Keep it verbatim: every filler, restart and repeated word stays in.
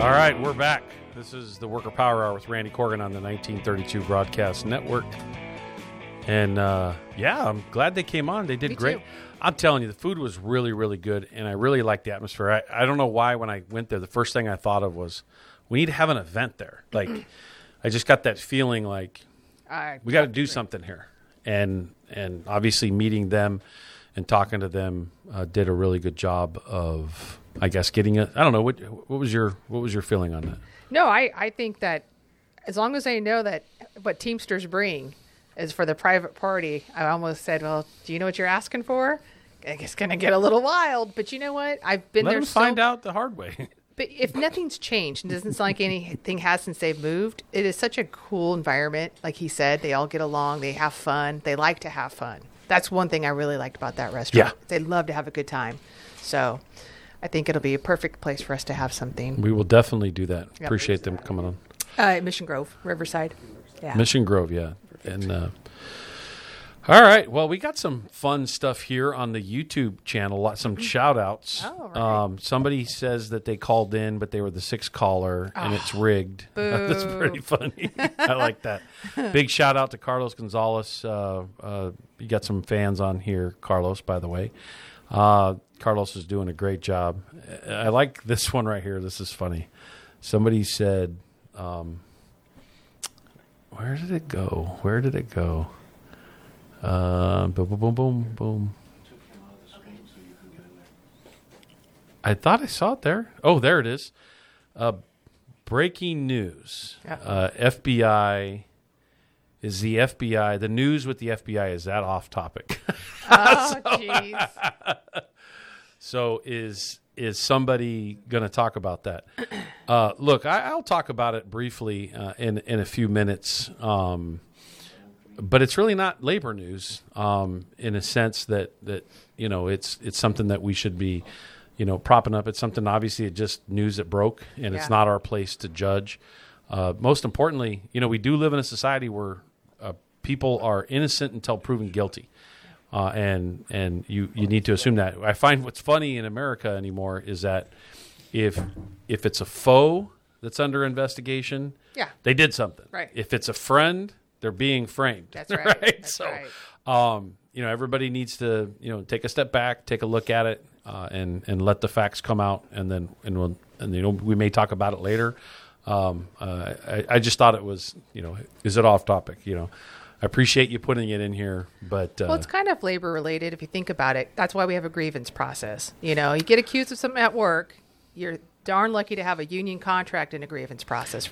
All right, we're back. This is the Worker Power Hour with Randy Corgan on the nineteen thirty-two Broadcast Network. And, uh, yeah, I'm glad they came on. They did Me great. too. I'm telling you, the food was really, really good, and I really liked the atmosphere. I, I don't know why when I went there, the first thing I thought of was, we need to have an event there. Like, I just got that feeling like I we got to do something here. And and obviously meeting them and talking to them uh, did a really good job of, I guess, getting it. I don't know, what what was your what was your feeling on that? No, I, I think that as long as they know that what Teamsters bring is for the private party, I almost said, well, do you know what you're asking for? It's going to get a little wild, but you know what? I've been Let there them so find out the hard way. But if nothing's changed, and it doesn't sound like anything has since they've moved, it is such a cool environment. Like he said, they all get along, they have fun, they like to have fun. That's one thing I really liked about that restaurant. Yeah. They love to have a good time. So I think it'll be a perfect place for us to have something. We will definitely do that. Yep. Appreciate them coming on. Uh, Mission Grove, Riverside. Yeah. Mission Grove, yeah. And uh, all right, well, we got some fun stuff here on the YouTube channel. Lot Some shout outs. Oh, right. Um, somebody says that they called in, but they were the sixth caller, and it's rigged. That's pretty funny. I like that. Big shout out to Carlos Gonzalez. Uh, uh, you got some fans on here, Carlos, by the way. Uh, Carlos is doing a great job. I like this one right here. This is funny. Somebody said, um, where did it go? Where did it go? Uh, boom, boom, boom, boom, boom. I thought I saw it there. Oh, there it is. Uh, breaking news. Yeah. Uh, F B I is the F B I. The news with the F B I, is that off topic? Oh, jeez. So is is somebody going to talk about that? Uh, look, I, I'll talk about it briefly uh, in in a few minutes. Um, but it's really not labor news um, in a sense that that you know it's it's something that we should be you know propping up. It's something obviously it's just news that broke, and it's Yeah. not our place to judge. Uh, most importantly, you know we do live in a society where uh, people are innocent until proven guilty. Uh, and and you, you need to assume that. I find what's funny in America anymore is that if if it's a foe that's under investigation, Yeah. they did something. Right. If it's a friend, they're being framed. That's right. That's so, right. um, you know, everybody needs to you know take a step back, take a look at it, uh, and and let the facts come out, and then and we'll, and you know we may talk about it later. Um, uh, I, I just thought it was you know is it off topic? You know. I appreciate you putting it in here, but uh, Well, it's kind of labor related if you think about it. That's why we have a grievance process. You know, you get accused of something at work, you're darn lucky to have a union contract and a grievance process for